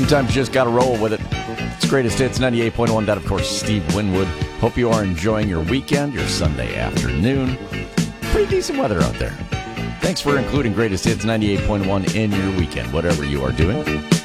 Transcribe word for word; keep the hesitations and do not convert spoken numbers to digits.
Sometimes you just got to roll with it. It's Greatest Hits ninety-eight point one. That, of course, Steve Winwood. Hope you are enjoying your weekend, your Sunday afternoon. Pretty decent weather out there. Thanks for including Greatest Hits ninety-eight point one in your weekend, whatever you are doing.